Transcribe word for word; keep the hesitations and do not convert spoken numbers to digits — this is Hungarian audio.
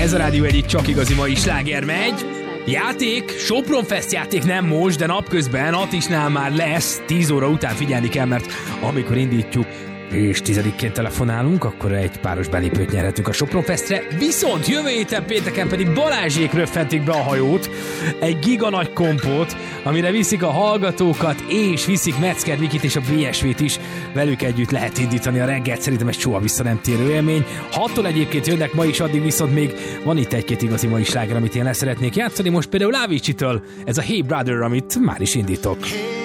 Ez a Rádió egyik csak igazi mai sláger megy. Játék, Sopron Fest játék nem most, de napközben Atisnál már lesz, tíz óra után figyelni kell, mert amikor indítjuk és tizedikként telefonálunk, akkor egy páros belépőt nyerhetünk a Sopron Festre, viszont jövő héten pénteken pedig Balázsék röffentik be a hajót, egy giga nagy kompót, amire viszik a hallgatókat, és viszik Metzger Vikit és a bé es vét is, velük együtt lehet indítani a reggelt, szerintem ez soha vissza nem térő élmény. Hattól egyébként jönnek ma is, addig viszont még van itt egy-két igazi mai sláger, amit én leszeretnék játszani, most például Aviciitől ez a Hey Brother, amit már is indítok.